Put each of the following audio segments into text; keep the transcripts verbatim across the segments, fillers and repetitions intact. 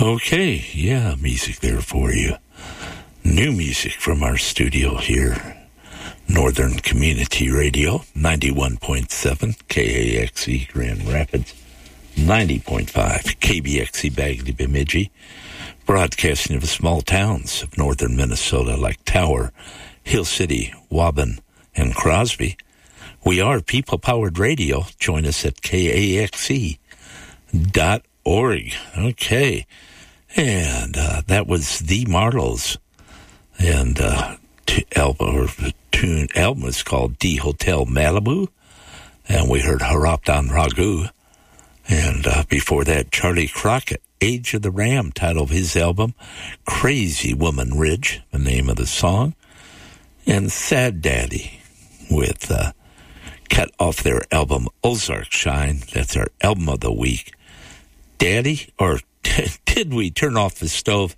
Okay, yeah, music there for you. New music from our studio here. Northern Community Radio, ninety-one point seven K A X E Grand Rapids, ninety point five K B X E Bagley Bemidji, broadcasting of the small towns of northern Minnesota like Tower, Hill City, Waban, and Crosby. We are people-powered radio. Join us at K A X E dot org. Okay. And uh, that was The Marlows. And uh, t- album, or the tune album is called D Hotel Malibu. And we heard Haraptan Ragu. And uh, before that, Charlie Crockett, Age of the Ram, title of his album. Crazy Woman Ridge, the name of the song. And Sad Daddy with uh, cut off their album Ozark Shine. That's our album of the week. Daddy, or did we turn off the stove?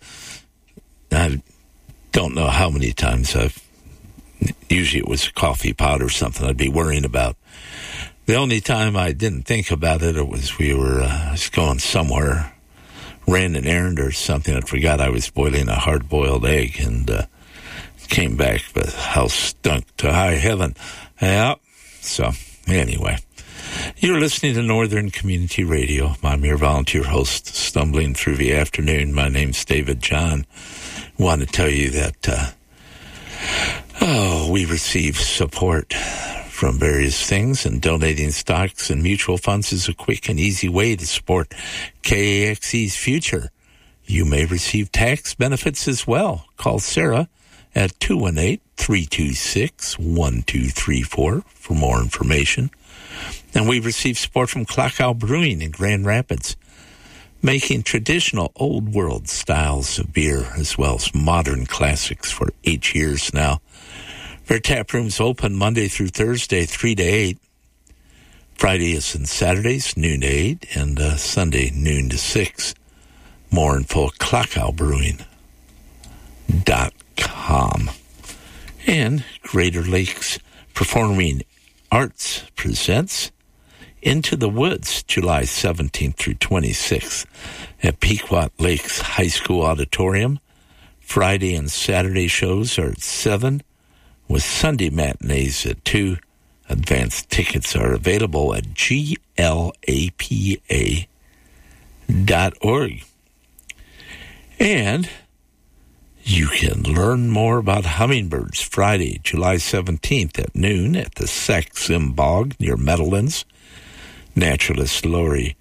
I don't know how many times I've, usually it was a coffee pot or something I'd be worrying about. The only time I didn't think about it, it was we were uh, I was going somewhere, ran an errand or something. I forgot I was boiling a hard-boiled egg, and uh, came back, the house stunk to high heaven. Yeah, so anyway. You're listening to Northern Community Radio. I'm your volunteer host, stumbling through the afternoon. My name's David John. I want to tell you that, uh, oh, we receive support from various things, and donating stocks and mutual funds is a quick and easy way to support K A X E's future. You may receive tax benefits as well. Call Sarah at two one eight, three two six, one two three four for more information. And we receive support from Klackow Brewing in Grand Rapids, making traditional old world styles of beer as well as modern classics for eight years now. Their tap room's open Monday through Thursday, three to eight. Fridays and Saturdays, noon to eight, and uh, Sunday, noon to six. More info, Klackow Brewing dot com. And Greater Lakes Performing Arts presents Into the Woods, July seventeenth through twenty-sixth at Pequot Lakes High School Auditorium. Friday and Saturday shows are at seven, with Sunday matinees at two. Advanced tickets are available at G L A P A dot org. And you can learn more about hummingbirds Friday, July seventeenth at noon at the Sax-Sim Bog near Meadowlands. Naturalist Lori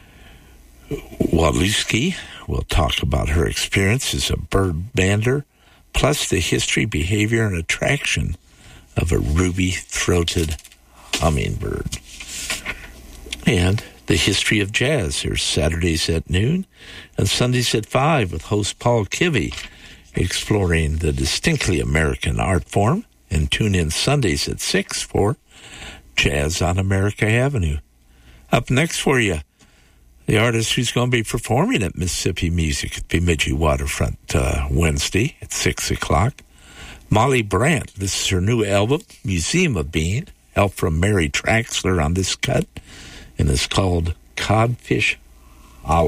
Walewski will talk about her experience as a bird bander, plus the history, behavior, and attraction of a ruby-throated hummingbird. And the history of jazz. There's Saturdays at noon and Sundays at five with host Paul Kivy, exploring the distinctly American art form. And tune in Sundays at six for Jazz on America Avenue. Up next for you, the artist who's going to be performing at Mississippi Music at Bemidji Waterfront uh, Wednesday at six o'clock. Molly Brandt. This is her new album, Museum of Being. Help from Mary Traxler on this cut. And it's called Codfish